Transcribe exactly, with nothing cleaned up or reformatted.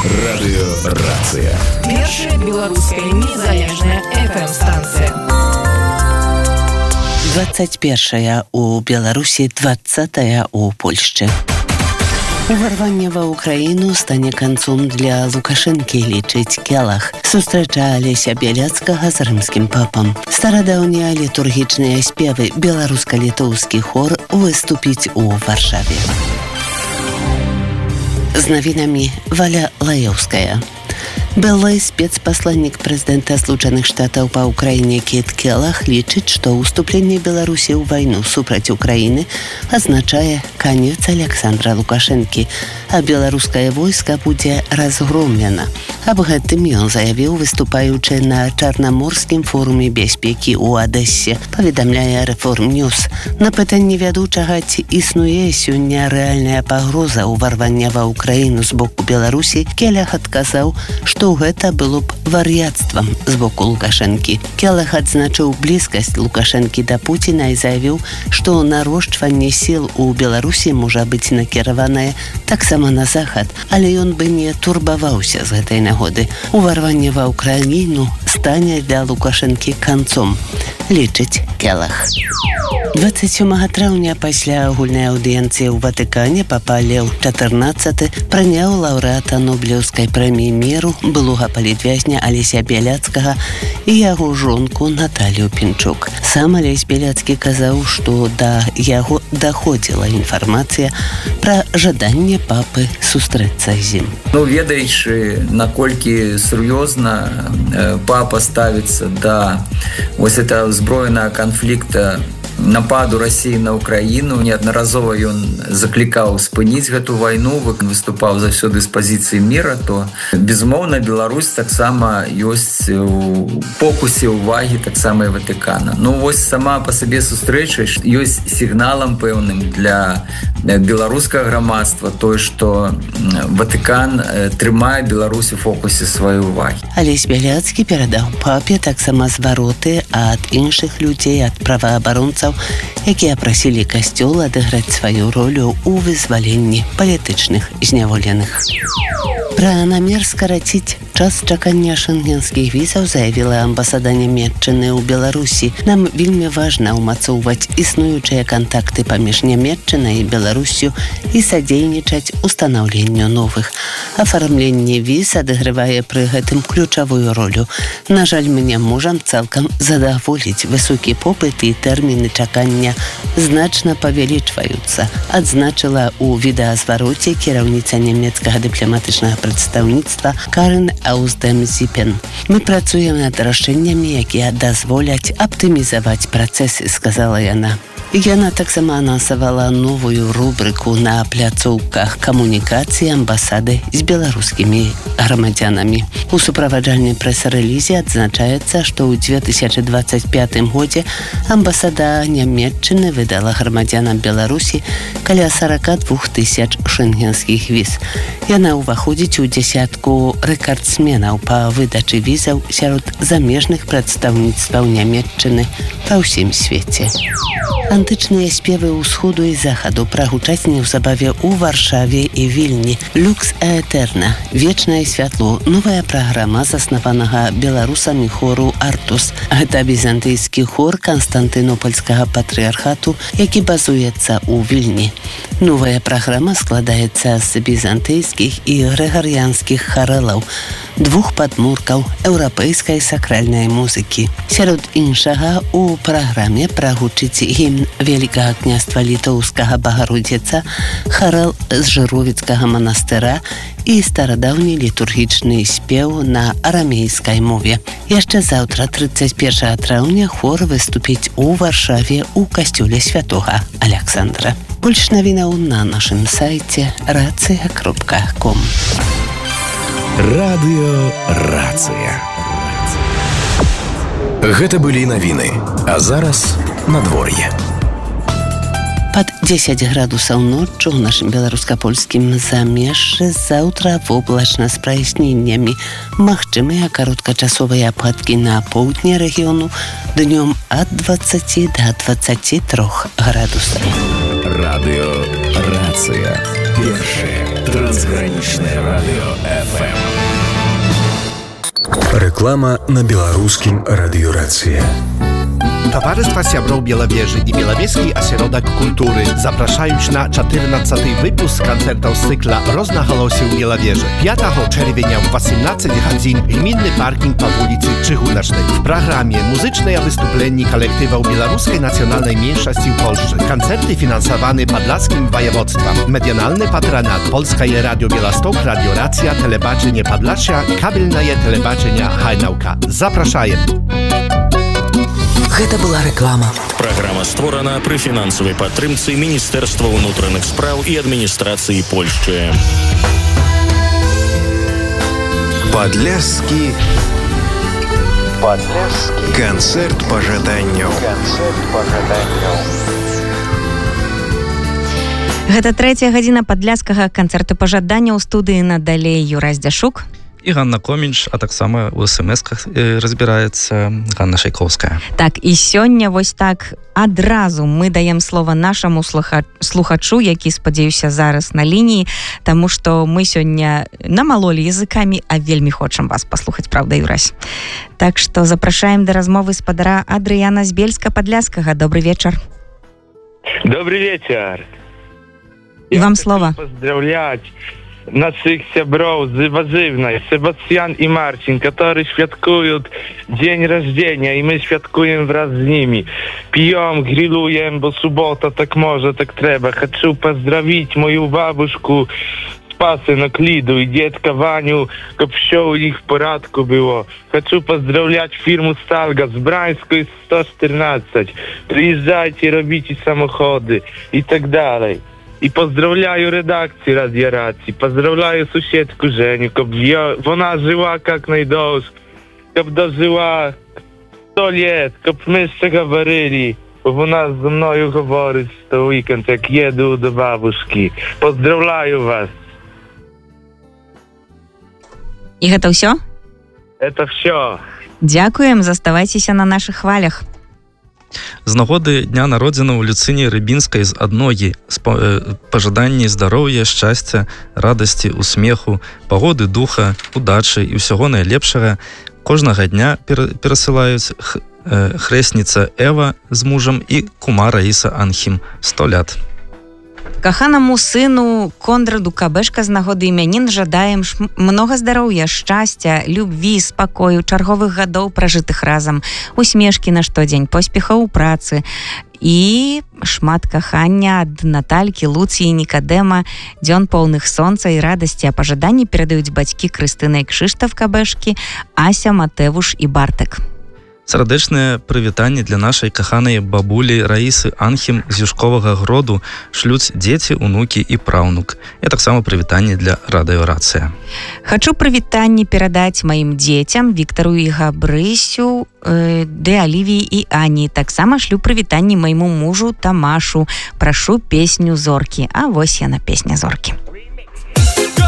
Радыёрацыя. Першая беларуская незалежная эф эм-станцыя. двадцать першая у Беларусі, двадцатая у Польшчы. Уварванне ва Украіну стане канцом для Лукашэнкі, лічыць Келах. Сустрэча Алеся Бяляцкага з рымскім папам. Старадаўнія літургічныя спевы беларуска-літоўскі хор выступіць у Варшаве. З навінамі Валя Лаёўская. Былы спецпасланнік прэзідэнта Злучаных Штатаў па Ўкраіне Кіт Келах лічыць, што ўступленне Беларусі ў вайну супраць Украіны азначае канец Александра Лукашэнкі, а беларускае войска будзе разгромлена. Аб гэтым ён заявіў, выступаючы на Чарнаморскім форуме бяспекі ў Адэсе, паведамляе Рэформ Ньюс. На пытанне вядучага, ці існуе сёння рэальная пагроза ўварвання ва Ўкраіну з боку Беларусі, Келах адказаў, што гэта было б вар'яцтвам з боку Лукашэнкі. Келах адзначыў блізкасць Лукашэнкі да Пуціна і заявіў, што нарошчванне сіл у Беларусі можа быць накіраванае таксама на захад, але ён бы не турбаваўся з гэтай нагоды. Уварванне ва Ўкраіну стане для Лукашэнкі канцом, лічыць Келах. двадцать сёмага траўня пасля агульнай аўдыенцыі ў Ватыкане папа Леў чатырнаццаты прыняў лаўрэата Нобелеўскай прэміі міру былога палітвязня Алеся Бяляцкага і яго жонку Наталію Пінчук. Сам Алесь Бяляцкі казаў, што да яго даходзіла інфармацыя пра жаданне папы сустрэцца з ім. Ну, ведаючы, наколькі сур'ёзна папа ставіцца да вось этого збройнага канфлікта, нападу России на Украину, неаднаразова ён заклікаў спыніць гэту вайну, выступаў заўсёды з пазіцыі міра, то, безумоўна, Беларусь таксама ёсць у фокусе ўвагі таксама і Ватыкана. Ну, вось сама па сабе сустрэча ёсць сігналам пэўным для беларускага грамадства, тое, што Ватыкан трымае Беларусь у фокусе сваёй увагі. Алесь Бяляцкі перадаў папе таксама звароты ад іншых людзей, ад праваабаронцаў, якія прасілі касцёл адыграць сваю ролю ў вызваленні палітычных зняволеных. Пра намер скараціць час чакання шэнгенскіх візаў заявіла амбасада Нямецчыны ў Беларусі. Нам вельмі важна ўмацоўваць існуючыя кантакты паміж Нямецчынай і Беларусю і садзейнічаць устанаўленню новых. Афармленне віз адыгрывае пры гэтым ключавую ролю. На жаль, мы не можам цалкам задаволіць высокі попыт і тэрміны чакання значна павялічваюцца, адзначыла ў відэазвароце кіраўніца нямецкага дыпламатычнага прадстаўніцтва Карен Ауздем-Зіпен. Мы працуем над рашэннямі, якія дазволяць аптымізаваць працэсы, сказала яна. Яна таксама анансавала новую рубрыку на пляцоўках камунікацыі амбасады з беларускімі грамадзянамі. У суправаджальнай прэс-рэлізе адзначаецца, што ў две тысячы дваццаць пятым годзе амбасада Нямецчыны выдала грамадзянам Беларусі каля сорок два тысяч шэнгенскіх віз. Яна ўваходзіць у дзясятку рэкардсменаў па выдачы візаў сярод замежных прадстаўніцтваў Нямецчыны па ўсім свеце. Антычныя спевы ўсходу і захаду прагучаць неўзабаве ў Варшаве і Вільні. Люкс Аэтерна, вечнае святло, новая праграма заснаванага беларусамі хору Артус. Гэта візантыйскі хор Канстантынопольскага патрыархату, які базуецца ў Вільні. Новая праграма складаецца з візантыйскіх і грыгарыянскіх харэлаў, двух падмуркаў еўрапейскай сакральнай музыкі. Сярод іншага у праграме прагучыць гімн Вялікага княства літоўскага Багародзіца, харэл з Жыровіцкага манастыра і старадаўні літургічны спеў на арамейскай мове. Яшчэ заўтра, трыццаць першага траўня, хор выступіць у Варшаве ў касцёле святога Александра. Больш навінаў на нашым сайце рацыя кропка ком. Радыёрацыя. Гэта былі навіны, а зараз надвор'е. Пад дзесяць градусаў ноччу ў нашым беларуска-польскім замежжы, заўтра воблачна з праясненнямі. Магчымыя кароткачасовыя ападкі на поўдні рэгіёну, днём ад дваццаці да дваццаці трох градусаў. Радыёрацыя. Першее трансграничное радио эф эм. Реклама на белорусским радиорации. Towarzystwa Siabrów Bielawieży i Bielawieski Ośrodek Kultury zapraszają na czternasty wypust koncertów z cykla Roznachalosie w Bielawieży. piątego czerwca w osiemnastej godzinie gminny parking po ulicy Czyhunasznej. W programie muzyczne wystąpienie kolektywów Białoruskiej Nacjonalnej Mniejszości w Polsce. Koncerty finansowane Podlaskim Województwem. Medialny patronat Polskie Radio Białystok, Radio Racja, Telebaczenie Podlasia, kabelne telebaczenie Hajnałka. Zapraszają. Гэта была рэклама. Праграма створана пры фінансавай падтрымцы Міністэрства ўнутраных спраў і адміністрацыі Польшчы. Падляскі Падляскі канцэрт пажаданняў. Канцэрт пажаданняў. Гэта трэцяя гадзіна падляскага канцэрту пажадання ў студыі надалей Юрась Дзяшук і Ганна Комінч, а таксама ў эс-эм-эсках разбіраецца Ганна Шайковская. Так, і сёння вось так адразу мы даем слова нашаму слухачу, які, спадзяюся, зараз на лініі, таму што мы сёння намалолі языкамі, а вельмі хочам вас паслухаць, правда, Юрась? Так што запрашаем да размовы спадара Адрыяна з Бельска-Падляскага. Добрый вечар. Добрый вечер. І вам слова. Поздравлять naszych сябров z Warzywnej, Sebastian i Marcin, которые świadkują dzień rożdzenia i my świadkujemy wraz z nimi. Piją, grillują, bo subota tak może, tak trzeba. Хочу поздравить мою бабушку Спасенок Лиду и детка Ваню, чтоб все у них в порядку было. Хочу поздравлять фирму Сталга с Бранской сто четырнадцать. Приезжайте, робите самоходы и так далее. I pozdrawiam redakcję Radia Racji, pozdrawiam sąsiedku Żeniu, żeby ona żyła jak najdłużej, żeby dożyła sto lat, żeby my jeszcze говорили, bo ona ze mną mówi co weekend, jak jedę do babuszki. Pozdrawiam was. I to все? Это все. Дякуем, заставайтеся на наших хвалях. З нагоды дня народзінаў Люцыні Рыбінскай з адногі з пажаданні здароўя, шчасця, радасці, усмеху, пагоды духа, удачы і ўсяго найлепшага кожнага дня перасылаюць хрэсніца Эва з мужам і кума Раіса Анхім сто лят. Каханаму сыну Кондраду Кабэшка з нагоды імянін жадаем ш... многа здароўя, шчасця, любві, спакою, чарговых гадоў пражытых разам, усмешкі на штодзень, поспехаў у працы і шмат кахання ад Наталькі, Луцыі, Нікадэма, дзён поўных сонца і радасці. А пажаданні перадаюць бацькі Крыстына і Кшыштаф Кабэшкі, Ася, Матэвуш і Бартак. Сардэчнае прывітанне для нашай каханай бабулі Раісы Анхім з Юшковага Гроду шлюць дзеці, унукі і праўнук. І таксама прывітанне для радыёрацыя. Хачу прывітанне перадаць маім дзецям Віктару і Габрысю, э, Дэ Алівіі і Ані. Таксама шлю прывітанне майму мужу Тамашу. Прашу песню «Зоркі». А вось яна, песня «Зоркі».